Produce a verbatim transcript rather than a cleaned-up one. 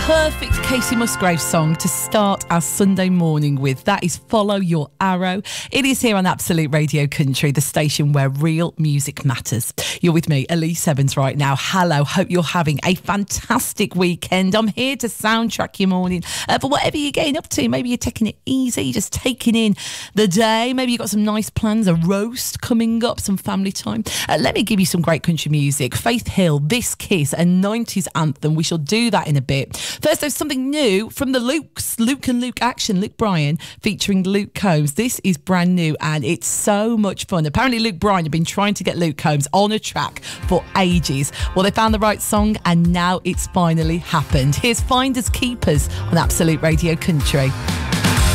perfect Casey Musgrave song to start our Sunday morning with. That is Follow Your Arrow. It is here on Absolute Radio Country, the station where real music matters. You're with me, Elise Evans, right now. Hello, hope you're having a fantastic weekend. I'm here to soundtrack your morning. Uh, but whatever you're getting up to, maybe you're taking it easy, just taking in the day. Maybe you've got some nice plans, a roast coming up, some family time. Uh, let me give you some great country music. Faith Hill, This Kiss, a nineties anthem. We shall do that in a bit. First, there's something new from the Lukes, Luke and Luke Action, Luke Bryan featuring Luke Combs. This is brand new and it's so much fun. Apparently Luke Bryan had been trying to get Luke Combs on a track for ages. Well, they found the right song and now it's finally happened. Here's Finders Keepers on Absolute Radio Country.